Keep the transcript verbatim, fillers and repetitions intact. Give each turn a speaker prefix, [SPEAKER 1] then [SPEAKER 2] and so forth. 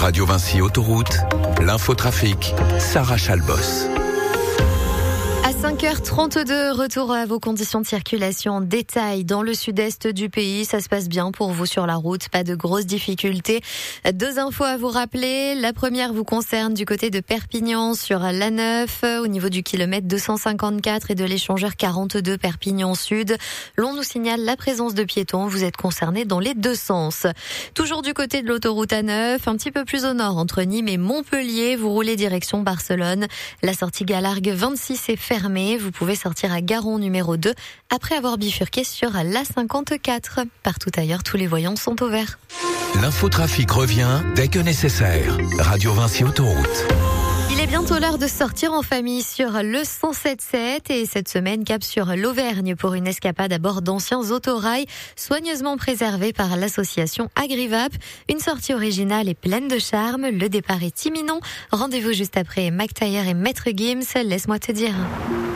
[SPEAKER 1] Radio Vinci Autoroute, l'infotrafic, Sarah Chalbos.
[SPEAKER 2] À cinq heures trente-deux, retour à vos conditions de circulation en détail dans le sud-est du pays. Ça se passe bien pour vous sur la route, pas de grosses difficultés. Deux infos à vous rappeler. La première vous concerne du côté de Perpignan sur l'A neuf, au niveau du kilomètre deux cent cinquante-quatre et de l'échangeur quarante-deux Perpignan Sud. L'on nous signale la présence de piétons. Vous êtes concernés dans les deux sens. Toujours du côté de l'autoroute A neuf, un petit peu plus au nord, entre Nîmes et Montpellier, vous roulez direction Barcelone. La sortie Galargue vingt-six est fermée. Vous pouvez sortir à Garon numéro deux après avoir bifurqué sur l'A cinquante-quatre. Partout ailleurs, tous les voyants sont au vert.
[SPEAKER 1] L'infotrafic revient dès que nécessaire. Radio Vinci Autoroute.
[SPEAKER 2] Il est bientôt l'heure de sortir en famille sur le cent sept sept et cette semaine cap sur l'Auvergne pour une escapade à bord d'anciens autorails soigneusement préservés par l'association Agrivap. Une sortie originale et pleine de charme. Le départ est imminent. Rendez-vous juste après Mac Taylor et Maître Gims. Laisse-moi te dire.